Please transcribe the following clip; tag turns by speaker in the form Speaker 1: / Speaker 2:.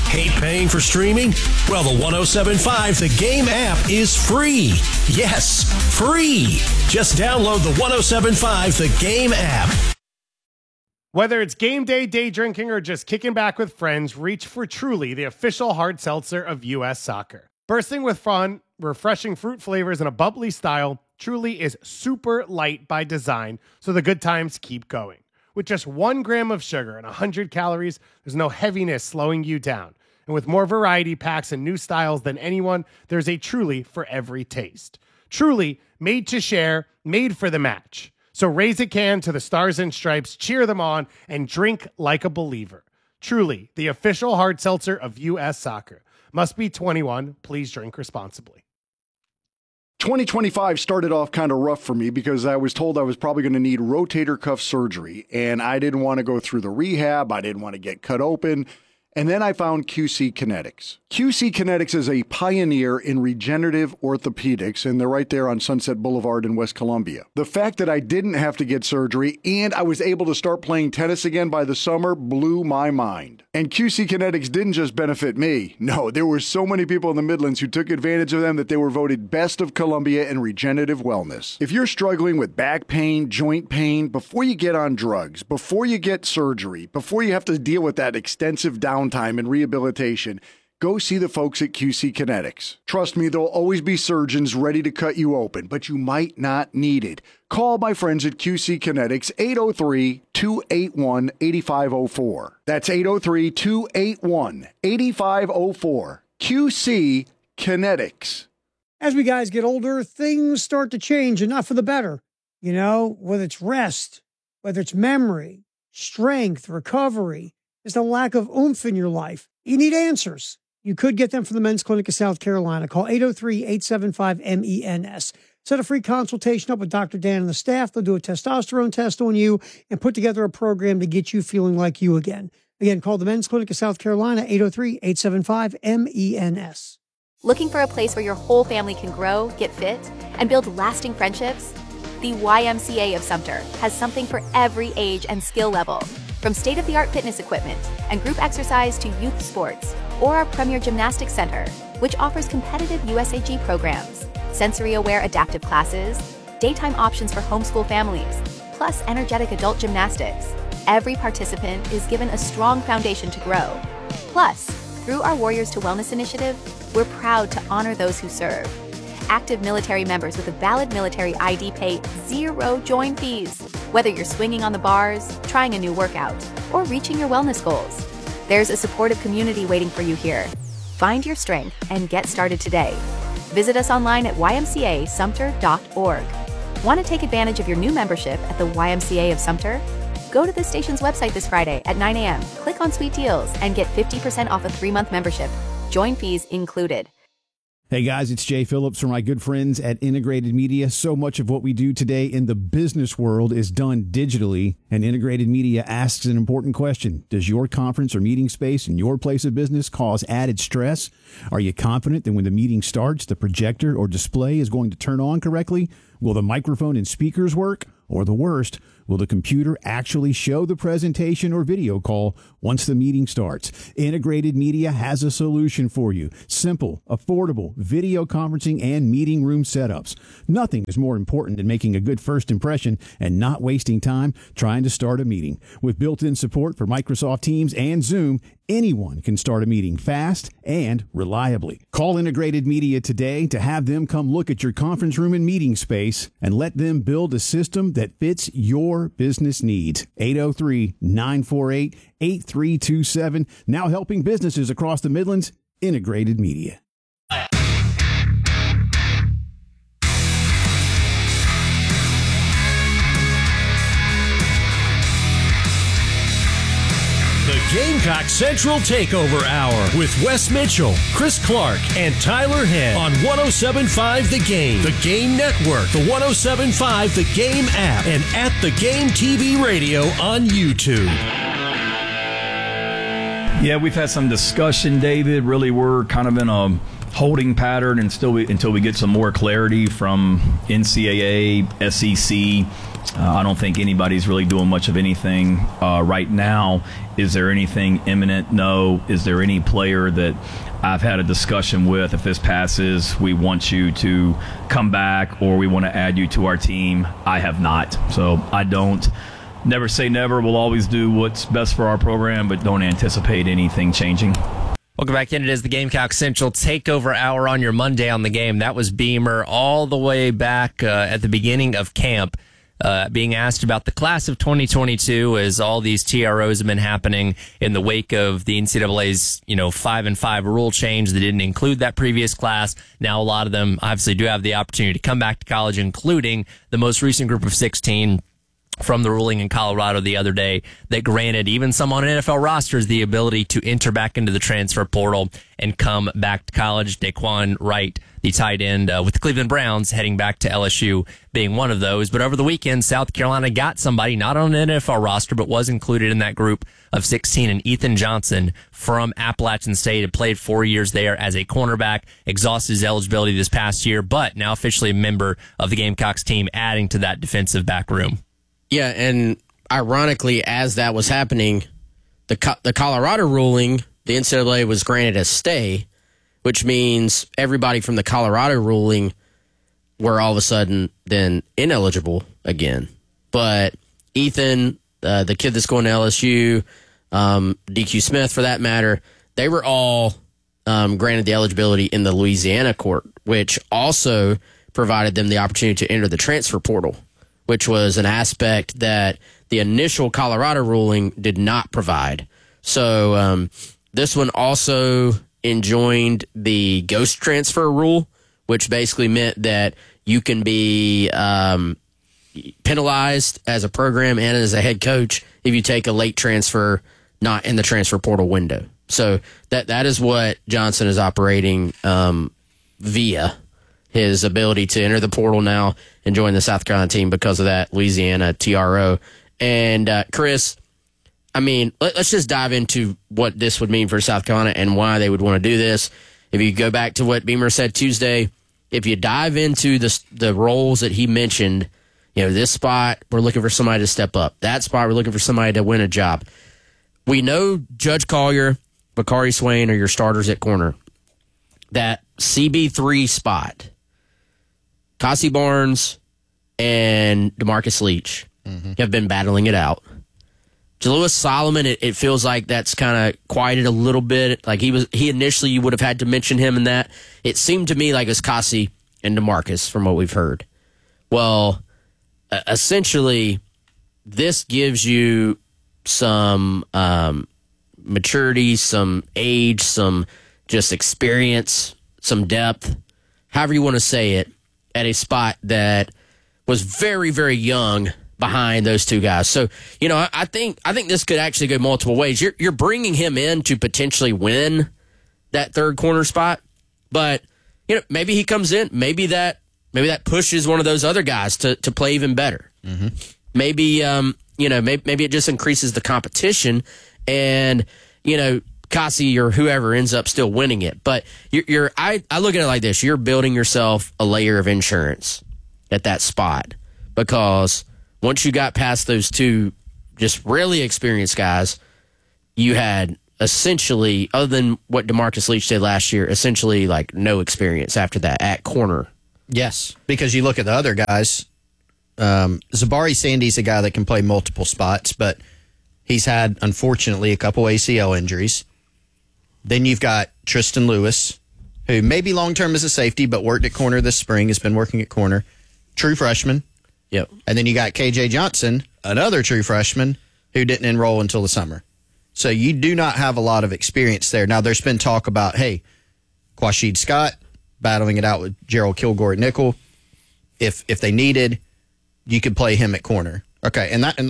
Speaker 1: Hate paying for streaming? Well, the 107.5 The Game app is free. Yes, free. Just download the 107.5 The Game app.
Speaker 2: Whether it's game day, day drinking, or just kicking back with friends, reach for Truly, the official hard seltzer of U.S. Soccer. Bursting with fun, refreshing fruit flavors, and a bubbly style, Truly is super light by design, so the good times keep going. With just 1 gram of sugar and 100 calories, there's no heaviness slowing you down. And with more variety packs and new styles than anyone, there's a Truly for every taste. Truly, made to share, made for the match. So raise a can to the Stars and Stripes, cheer them on, and drink like a believer. Truly, the official hard seltzer of U.S. Soccer. Must be 21. Please drink responsibly.
Speaker 3: 2025 started off kind of rough for me because I was told I was probably going to need rotator cuff surgery, and I didn't want to go through the rehab. I didn't want to get cut open. And then I found QC Kinetics. QC Kinetics is a pioneer in regenerative orthopedics, and they're right there on Sunset Boulevard in West Columbia. The fact that I didn't have to get surgery and I was able to start playing tennis again by the summer blew my mind. And QC Kinetics didn't just benefit me. No, there were so many people in the Midlands who took advantage of them that they were voted Best of Columbia in regenerative wellness. If you're struggling with back pain, joint pain, before you get on drugs, before you get surgery, before you have to deal with that extensive downtime and rehabilitation, go see the folks at QC Kinetics. Trust me, there'll always be surgeons ready to cut you open, but you might not need it. Call my friends at QC Kinetics, 803-281-8504. That's 803-281-8504. QC Kinetics.
Speaker 4: As we guys get older, things start to change, and not for the better. You know, whether it's rest, whether it's memory, strength, recovery, there's a lack of oomph in your life. You need answers. You could get them from the Men's Clinic of South Carolina. Call 803-875-MENS. Set a free consultation up with Dr. Dan and the staff. They'll do a testosterone test on you and put together a program to get you feeling like you again. Again, call the Men's Clinic of South Carolina, 803-875-MENS.
Speaker 5: Looking for a place where your whole family can grow, get fit, and build lasting friendships? The YMCA of Sumter has something for every age and skill level. From state-of-the-art fitness equipment and group exercise to youth sports, or our premier gymnastics center, which offers competitive USAG programs, sensory-aware adaptive classes, daytime options for homeschool families, plus energetic adult gymnastics. Every participant is given a strong foundation to grow. Plus, through our Warriors to Wellness initiative, we're proud to honor those who serve. Active military members with a valid military ID pay zero join fees, whether you're swinging on the bars, trying a new workout, or reaching your wellness goals. There's a supportive community waiting for you here. Find your strength and get started today. Visit us online at ymcasumter.org. Want to take advantage of your new membership at the YMCA of Sumter? Go to the station's website this Friday at 9 a.m., click on Sweet Deals, and get 50% off a 3-month membership. Join fees included.
Speaker 6: Hey guys, it's Jay Phillips from my good friends at Integrated Media. So much of what we do today in the business world is done digitally, and Integrated Media asks an important question. Does your conference or meeting space in your place of business cause added stress? Are you confident that when the meeting starts, the projector or display is going to turn on correctly? Will the microphone and speakers work? Or the worst, will the computer actually show the presentation or video call once the meeting starts? Integrated Media has a solution for you. Simple, affordable video conferencing and meeting room setups. Nothing is more important than making a good first impression and not wasting time trying to start a meeting. With built-in support for Microsoft Teams and Zoom, anyone can start a meeting fast and reliably. Call Integrated Media today to have them come look at your conference room and meeting space and let them build a system that fits your business needs. 803-948-8327. Now helping businesses across the Midlands. Integrated Media.
Speaker 1: The Gamecock Central Takeover Hour with Wes Mitchell, Chris Clark, and Tyler Head on 107.5 The Game, The Game Network, the 107.5 The Game app, and at The Game TV Radio on YouTube.
Speaker 7: Yeah, we've had some discussion, David. Really, we're kind of in a holding pattern until we get some more clarity from NCAA, SEC, I don't think anybody's really doing much of anything right now. Is there anything imminent? No. Is there any player that I've had a discussion with, if this passes, we want you to come back or we want to add you to our team? I have not. So I don't. Never say never. We'll always do what's best for our program, but don't anticipate anything changing.
Speaker 8: Welcome back in. It is the Gamecock Central Takeover Hour on your Monday on the Game. That was Beamer all the way back at the beginning of camp, being asked about the class of 2022 as all these TROs have been happening in the wake of the NCAA's 5-and-5 rule change that didn't include that previous class. Now a lot of them obviously do have the opportunity to come back to college, including the most recent group of 16 from the ruling in Colorado the other day that granted even some on NFL rosters the ability to enter back into the transfer portal and come back to college. Daquan Wright, the tight end with the Cleveland Browns, heading back to LSU, being one of those. But over the weekend, South Carolina got somebody not on an NFL roster, but was included in that group of 16, and Ethan Johnson from Appalachian State had played 4 years there as a cornerback, exhausted his eligibility this past year, but now officially a member of the Gamecocks team, adding to that defensive back room.
Speaker 9: Yeah, and ironically, as that was happening, the Colorado ruling, the NCAA was granted a stay, which means everybody from the Colorado ruling were all of a sudden then ineligible again. But Ethan, the kid that's going to LSU, DQ Smith for that matter, they were all granted the eligibility in the Louisiana court, which also provided them the opportunity to enter the transfer portal, which was an aspect that the initial Colorado ruling did not provide. So this one also enjoined the ghost transfer rule, which basically meant that you can be penalized as a program and as a head coach if you take a late transfer not in the transfer portal window. So that is what Johnson is operating via his ability to enter the portal now and join the South Carolina team because of that Louisiana TRO. And Chris, I mean, let's just dive into what this would mean for South Carolina and why they would want to do this. If you go back to what Beamer said Tuesday, if you dive into the roles that he mentioned, this spot, we're looking for somebody to step up. That spot, we're looking for somebody to win a job. We know Judge Collier, Bakari Swain are your starters at corner. That CB3 spot, Cassie Barnes and DeMarcus Leach have been battling it out. Jalewis Solomon, it feels like that's kind of quieted a little bit. Like he initially, you would have had to mention him in that. It seemed to me like it was Cassie and DeMarcus from what we've heard. Well, essentially, this gives you some maturity, some age, some just experience, some depth, however you want to say it, at a spot that was very, very young behind those two guys. So, I think this could actually go multiple ways. You're bringing him in to potentially win that third corner spot, but maybe he comes in, maybe that pushes one of those other guys to play even better. Mm-hmm. Maybe maybe it just increases the competition, and Cassie or whoever ends up still winning it. But I look at it like this: you're building yourself a layer of insurance at that spot, because once you got past those two just really experienced guys, you had essentially, other than what DeMarcus Leach did last year, essentially like no experience after that at corner.
Speaker 10: Yes, because you look at the other guys. Zabari Sandy's a guy that can play multiple spots, but he's had, unfortunately, a couple ACL injuries. Then you've got Tristan Lewis, who maybe long-term is a safety, but worked at corner this spring, has been working at corner. True freshman.
Speaker 9: Yep.
Speaker 10: And then you got KJ Johnson, another true freshman, who didn't enroll until the summer. So you do not have a lot of experience there. Now, there's been talk about, hey, Quashid Scott battling it out with Gerald Kilgore at nickel. If they needed, you could play him at corner. Okay, and